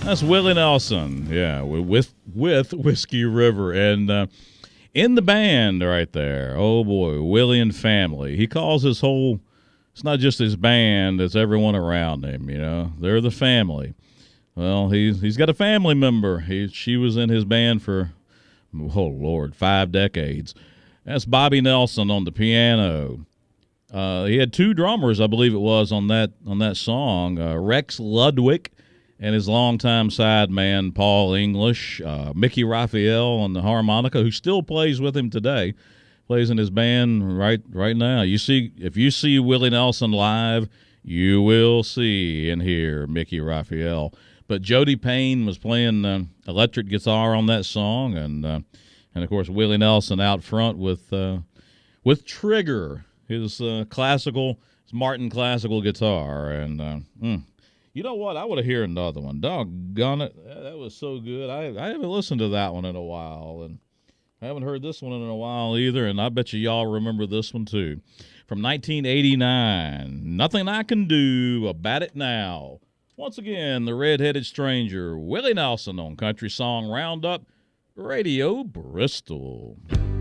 That's Willie Nelson, yeah, with Whiskey River. And in the band right there, oh boy, Willie and family. He calls his whole, it's not just his band, it's everyone around him, you know. They're the family. Well, he's got a family member. She was in his band for, oh Lord, 5 decades. That's Bobby Nelson on the piano. He had 2 drummers, I believe it was, on that song. Rex Ludwig and his longtime sideman Paul English. Mickey Raphael on the harmonica, who still plays with him today, plays in his band right now. If you see Willie Nelson live, you will see and hear Mickey Raphael. But Jody Payne was playing electric guitar on that song, and of course Willie Nelson out front with Trigger, his Martin classical guitar. And you know what? I would have heard another one. Doggone it, that was so good. I haven't listened to that one in a while, and I haven't heard this one in a while either. And I bet y'all remember this one too, from 1989. Nothing I Can Do About It Now. Once again, the red-headed stranger, Willie Nelson on Country Song Roundup, Radio Bristol.